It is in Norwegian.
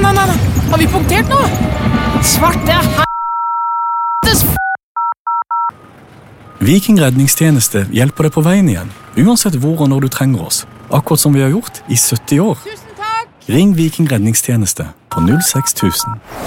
Nei. Har vi punktert nå? Svarte helvetes Viking redningstjeneste hjelper deg på veien igjen, uansett hvor og når du trenger oss. Akkurat som vi har gjort i 70 år. Tusen takk! Ring Viking redningstjeneste på 06000.